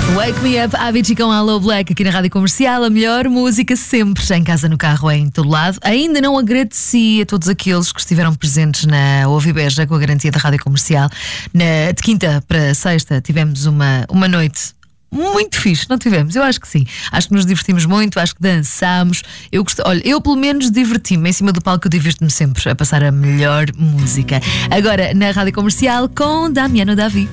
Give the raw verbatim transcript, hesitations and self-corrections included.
Wake Me Up, Avicii com Hello Black aqui na Rádio Comercial, a melhor música sempre, em casa, no carro, em todo lado. Ainda não agradeci a todos aqueles que estiveram presentes na Ovibeja com a garantia da Rádio Comercial. Na, de quinta para sexta tivemos uma, uma noite muito fixe, não tivemos? Eu acho que sim. Acho que nos divertimos muito, acho que dançámos. Eu gostei, olha, eu pelo menos diverti-me. Em cima do palco eu divirto-me sempre a passar a melhor música. Agora na Rádio Comercial com Damiano Davi.